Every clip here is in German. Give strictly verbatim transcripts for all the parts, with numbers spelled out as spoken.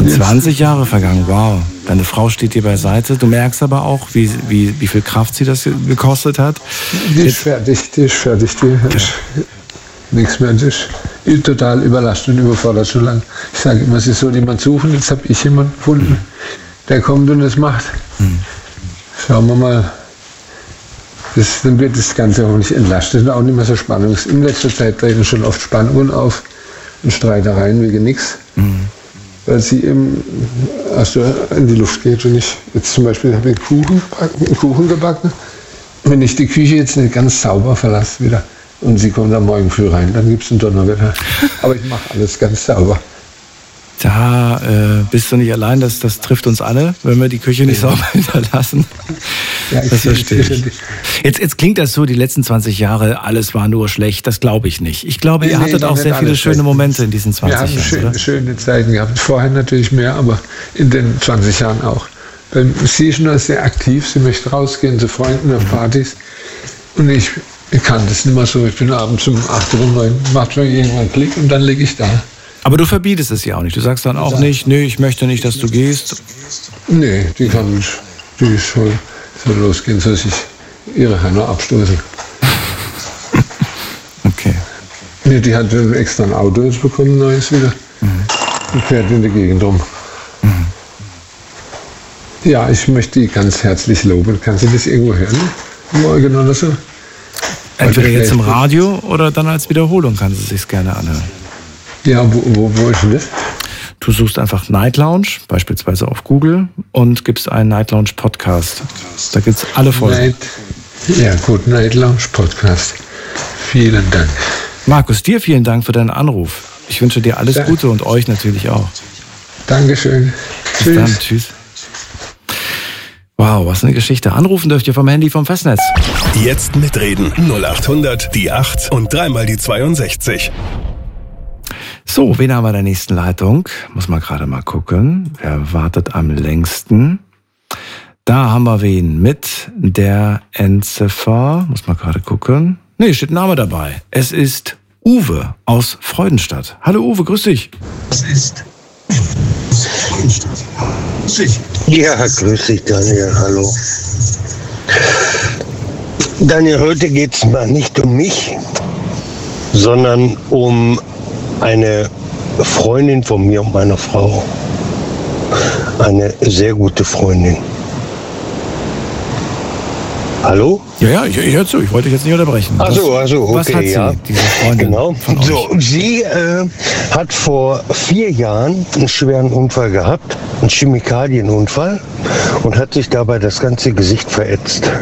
zwanzig Jahre vergangen, wow. Deine Frau steht dir beiseite. Du merkst aber auch, wie, wie, wie viel Kraft sie das gekostet hat. Die ist fertig, die ist fertig. Die ja. ist nichts mehr. Die ist total überlastet und überfordert schon lange. Ich sage immer, sie soll jemand suchen. Jetzt habe ich jemanden gefunden, der kommt und das macht. Hm. Schauen wir mal. Das, dann wird das Ganze hoffentlich entlastet und auch nicht mehr so spannungs. In letzter Zeit treten schon oft Spannungen auf und Streitereien wegen nichts. Mhm. Weil sie eben also in die Luft geht und ich jetzt zum Beispiel habe ich einen Kuchen gebacken, einen Kuchen gebacken. Wenn ich die Küche jetzt nicht ganz sauber verlasse wieder und sie kommt am Morgen früh rein, dann gibt es einen Donnerwetter. Aber ich mache alles ganz sauber. Da äh, bist du nicht allein, das, das trifft uns alle, wenn wir die Küche nicht sauber hinterlassen. Ja, das verstehe ich. Jetzt, jetzt klingt das so, die letzten zwanzig Jahre, alles war nur schlecht, das glaube ich nicht. Ich glaube, nee, ihr hattet nee, auch sehr viele schöne Momente in diesen zwanzig Jahren. Wir haben schön, oder? schöne Zeiten gehabt, vorher natürlich mehr, aber in den zwanzig Jahren auch. Sie ist nur sehr aktiv, sie möchte rausgehen zu Freunden auf Partys und ich, ich kann das nicht mehr so, ich bin abends um acht oder neun, macht schon irgendwann Klick und dann liege ich da. Aber du verbietest es ja auch nicht. Du sagst dann auch nicht, nee, ich möchte nicht, dass du gehst. Nee, die kann nicht. Die soll, soll losgehen, soll sich ihre Hände abstoßen. Okay. Nee, die hat extra ein Auto jetzt bekommen, neues wieder. Mhm. Und fährt in der Gegend rum. Mhm. Ja, ich möchte die ganz herzlich loben. Kann sie das irgendwo hören? Morgen oder so? Entweder jetzt im Radio oder dann als Wiederholung kann sie sich gerne anhören. Ja, wo, wo, wo ist denn das? Du suchst einfach Night Lounge, beispielsweise auf Google, und gibst einen Night Lounge Podcast. Da gibt es alle Folgen. Night, ja gut, Night Lounge Podcast. Vielen Dank. Markus, dir vielen Dank für deinen Anruf. Ich wünsche dir alles Danke. Gute und euch natürlich auch. Dankeschön. Bis Tschüss. Dann. Tschüss. Wow, was eine Geschichte. Anrufen dürft ihr vom Handy vom Festnetz. Jetzt mitreden. null acht hundert, die acht und dreimal die zweiundsechzig. So, wen haben wir in der nächsten Leitung? Muss man gerade mal gucken. Wer wartet am längsten? Da haben wir wen mit der Endziffer. Muss man gerade gucken. Nee, steht ein Name dabei. Es ist Uwe aus Freudenstadt. Hallo Uwe, grüß dich. Es ist Freudenstadt. Grüß dich. Ja, grüß dich Daniel, hallo. Daniel, heute geht es mal nicht um mich, sondern um eine Freundin von mir und meiner Frau. Eine sehr gute Freundin. Hallo? Ja, ja, ich, ich höre zu. Ich wollte dich jetzt nicht unterbrechen. Ach so, ach so, okay, was hat sie, ja. diese Freundin genau. von euch? So, sie äh, hat vor vier Jahren einen schweren Unfall gehabt, einen Chemikalienunfall, und hat sich dabei das ganze Gesicht verätzt.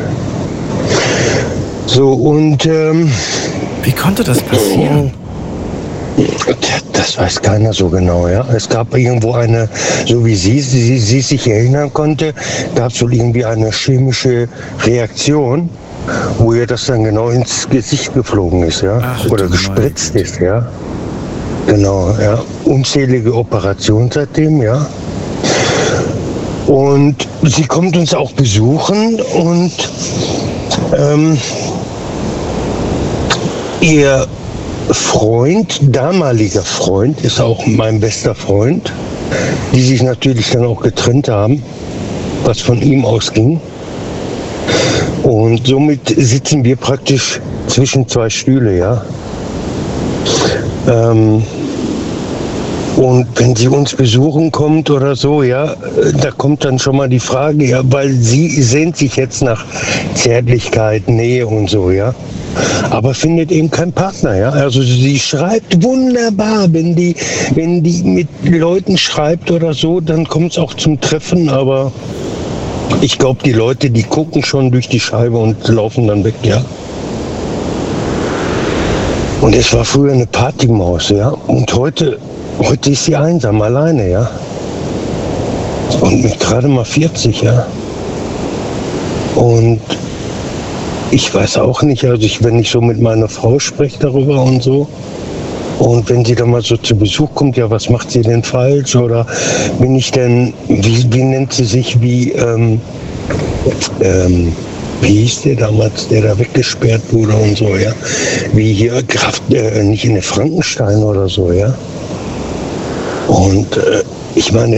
So, und ähm, wie konnte das passieren? Das weiß keiner so genau, ja. Es gab irgendwo eine, so wie sie, sie, sie sich erinnern konnte, gab es wohl irgendwie eine chemische Reaktion, wo ihr das dann genau ins Gesicht geflogen ist, ja. Ach, oder gespritzt Mann. ist, ja. Genau, ja. Unzählige Operationen seitdem, ja. Und sie kommt uns auch besuchen und ähm, ihr Freund, damaliger Freund, ist auch mein bester Freund, die sich natürlich dann auch getrennt haben, was von ihm ausging. Und somit sitzen wir praktisch zwischen zwei Stühle, ja. Ähm, und wenn sie uns besuchen kommt oder so, ja, da kommt dann schon mal die Frage, ja, weil sie sehnt sich jetzt nach Zärtlichkeit, Nähe und so, ja. Aber findet eben keinen Partner, ja. Also sie schreibt wunderbar, wenn die, wenn die mit Leuten schreibt oder so, dann kommt es auch zum Treffen, aber ich glaube, die Leute, die gucken schon durch die Scheibe und laufen dann weg, ja. Und es war früher eine Partymaus, ja. Und heute, heute ist sie einsam, alleine, ja. Und mit gerade mal vierzig, ja. Und ich weiß auch nicht, also ich, wenn ich so mit meiner Frau spreche darüber und so, und wenn sie dann mal so zu Besuch kommt, ja, was macht sie denn falsch, oder bin ich denn, wie, wie nennt sie sich, wie, ähm, ähm, wie hieß der damals, der da weggesperrt wurde und so, ja, wie hier, Graf, äh, nicht in der Frankenstein oder so, ja, und äh, ich meine,